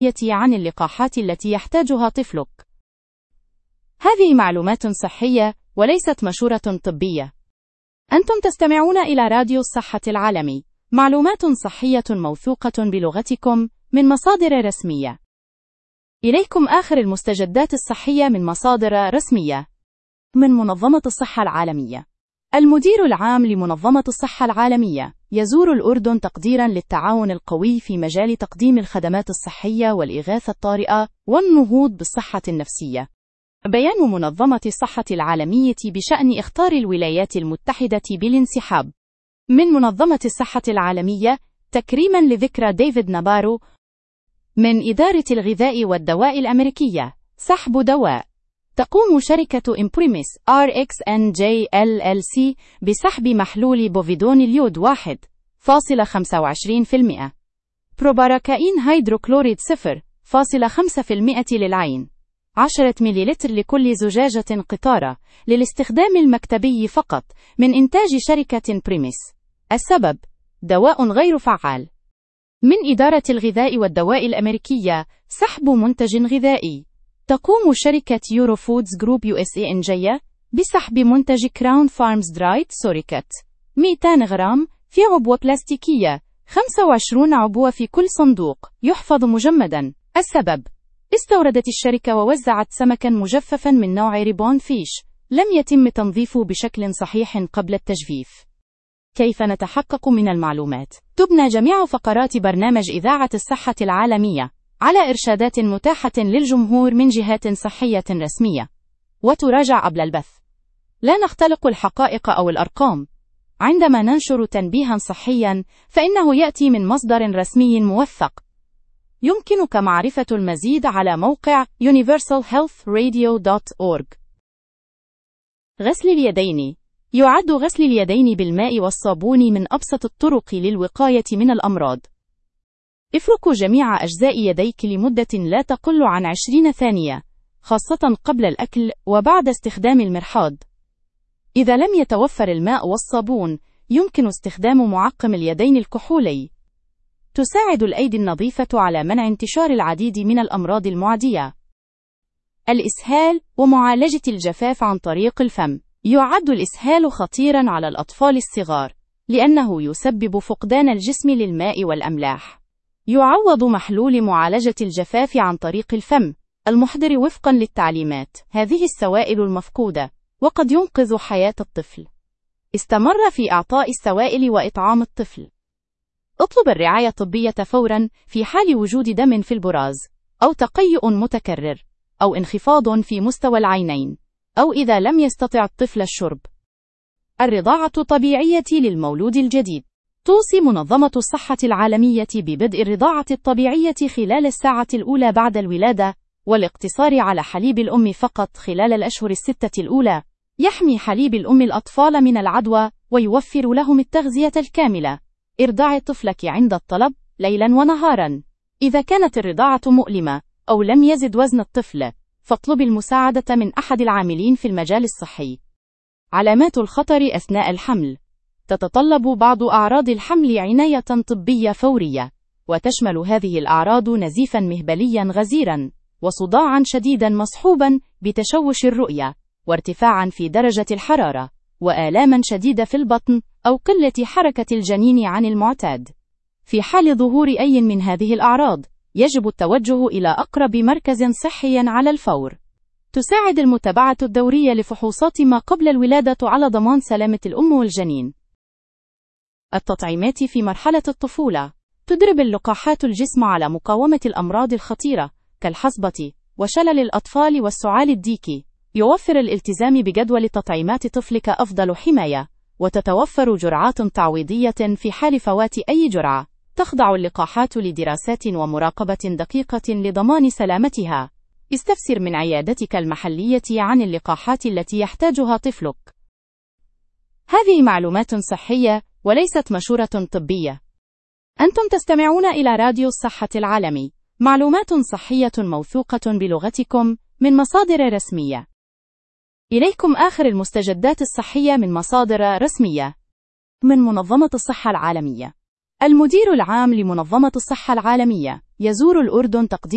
عن اللقاحات التي يحتاجها طفلك. هذه معلومات صحية وليست مشورة طبية. أنتم تستمعون إلى راديو الصحة العالمي، معلومات صحية موثوقة بلغتكم من مصادر رسمية. إليكم آخر المستجدات الصحية من مصادر رسمية. من منظمة الصحة العالمية. المدير العام لمنظمة الصحة العالمية يزور الأردن تقديرا للتعاون القوي في مجال تقديم الخدمات الصحية والإغاثة الطارئة والنهوض بالصحة النفسية. بيان منظمة الصحة العالمية بشأن إخطار الولايات المتحدة بالانسحاب من منظمة الصحة العالمية تكريما لذكرى ديفيد نابارو. من إدارة الغذاء والدواء الأمريكية سحب دواء. تقوم شركة إمبريميس RxNJ LLC بسحب محلول بوفيدون اليود 1.25% بروباراكاين هيدروكلوريد 0.5% للعين، 10 مليلتر لكل زجاجة قطارة، للاستخدام المكتبي فقط، من إنتاج شركة إمبريميس. السبب: دواء غير فعال. من إدارة الغذاء والدواء الأمريكية سحب منتج غذائي. تقوم شركة يورو فودز جروب USA إنجية بسحب منتج كراون فارمز درايد سوريكت 200 غرام في عبوة بلاستيكية، 25 عبوة في كل صندوق، يحفظ مجمدا. السبب: استوردت الشركة ووزعت سمكا مجففا من نوع ريبون فيش لم يتم تنظيفه بشكل صحيح قبل التجفيف. كيف نتحقق من المعلومات؟ تبنى جميع فقرات برنامج إذاعة الصحة العالمية على إرشادات متاحة للجمهور من جهات صحية رسمية، وتراجع قبل البث. لا نختلق الحقائق أو الأرقام. عندما ننشر تنبيها صحيا فإنه يأتي من مصدر رسمي موثق. يمكنك معرفة المزيد على موقع universalhealthradio.org. غسل اليدين. يعد غسل اليدين بالماء والصابون من أبسط الطرق للوقاية من الأمراض. افركوا جميع أجزاء يديك لمدة لا تقل عن 20 ثانية، خاصة قبل الأكل وبعد استخدام المرحاض. إذا لم يتوفر الماء والصابون، يمكن استخدام معقم اليدين الكحولي. تساعد الأيدي النظيفة على منع انتشار العديد من الأمراض المعدية. الإسهال ومعالجة الجفاف عن طريق الفم. يعد الإسهال خطيرا على الأطفال الصغار لأنه يسبب فقدان الجسم للماء والأملاح. يعوض محلول معالجة الجفاف عن طريق الفم المحضر وفقا للتعليمات هذه السوائل المفقودة، وقد ينقذ حياة الطفل. استمر في إعطاء السوائل وإطعام الطفل. اطلب الرعاية الطبية فورا في حال وجود دم في البراز، أو تقيؤ متكرر، أو انخفاض في مستوى العينين، أو إذا لم يستطع الطفل الشرب. الرضاعة الطبيعية للمولود الجديد. توصي منظمة الصحة العالمية ببدء الرضاعة الطبيعية خلال الساعة الأولى بعد الولادة، والاقتصار على حليب الأم فقط خلال الأشهر 6 الأولى. يحمي حليب الأم الأطفال من العدوى ويوفر لهم التغذية الكاملة. ارضعي طفلك عند الطلب ليلا ونهارا. إذا كانت الرضاعة مؤلمة أو لم يزد وزن الطفل، فاطلبي المساعدة من أحد العاملين في المجال الصحي. علامات الخطر أثناء الحمل. تتطلب بعض أعراض الحمل عناية طبية فورية، وتشمل هذه الأعراض نزيفا مهبليا غزيرا، وصداعا شديدا مصحوبا بتشوش الرؤية، وارتفاعا في درجة الحرارة، وآلاما شديدة في البطن أو قلة حركة الجنين عن المعتاد. في حال ظهور أي من هذه الأعراض، يجب التوجه إلى أقرب مركز صحي على الفور. تساعد المتابعة الدورية لفحوصات ما قبل الولادة على ضمان سلامة الأم والجنين. التطعيمات في مرحلة الطفولة. تدرب اللقاحات الجسم على مقاومة الأمراض الخطيرة كالحصبة وشلل الأطفال والسعال الديكي. يوفر الالتزام بجدول تطعيمات طفلك أفضل حماية، وتتوفر جرعات تعويضية في حال فوات أي جرعة. تخضع اللقاحات لدراسات ومراقبة دقيقة لضمان سلامتها. استفسر من عيادتك المحلية عن اللقاحات التي يحتاجها طفلك. هذه معلومات صحية وليست مشورة طبية. أنتم تستمعون إلى راديو الصحة العالمي، معلومات صحية موثوقة بلغتكم من مصادر رسمية. إليكم آخر المستجدات الصحية من مصادر رسمية. من منظمة الصحة العالمية. المدير العام لمنظمة الصحة العالمية يزور الأردن تقديم